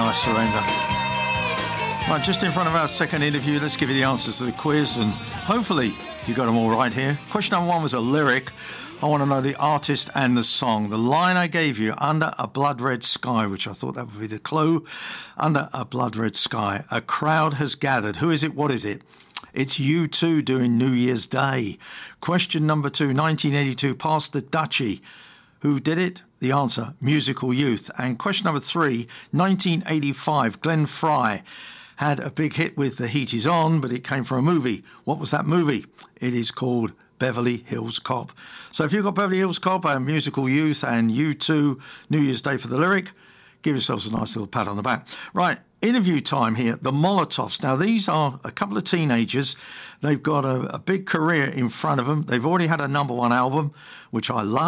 I Surrender. Right, just in front of our second interview, let's give you the answers to the quiz, and hopefully you got them all right here. Question number one was a lyric. I want to know the artist and the song. The line I gave you, under a blood red sky, which I thought that would be the clue. Under a blood red sky, a crowd has gathered. Who is it? What is it? It's U2 doing New Year's Day. Question number two, 1982, Pass the Dutchie. Who did it? The answer, Musical Youth. And question number three, 1985, Glenn Frey had a big hit with The Heat Is On, but it came from a movie. What was that movie? It is called Beverly Hills Cop. So if you've got Beverly Hills Cop and Musical Youth and U2 New Year's Day for the lyric, give yourselves a nice little pat on the back. Right, interview time here. The Molotovs. Now, these are a couple of teenagers. They've got a big career in front of them. They've already had a number one album, which I love.